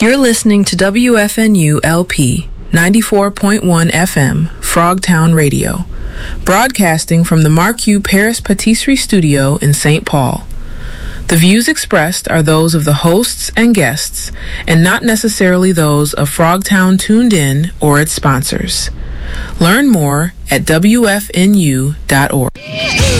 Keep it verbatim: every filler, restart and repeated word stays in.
You're listening to W F N U L P ninety-four point one F M, Frogtown Radio, broadcasting from the Marquis Paris Patisserie Studio in Saint Paul. The views expressed are those of the hosts and guests, and not necessarily those of Frogtown Tuned In or its sponsors. Learn more at W F N U dot org.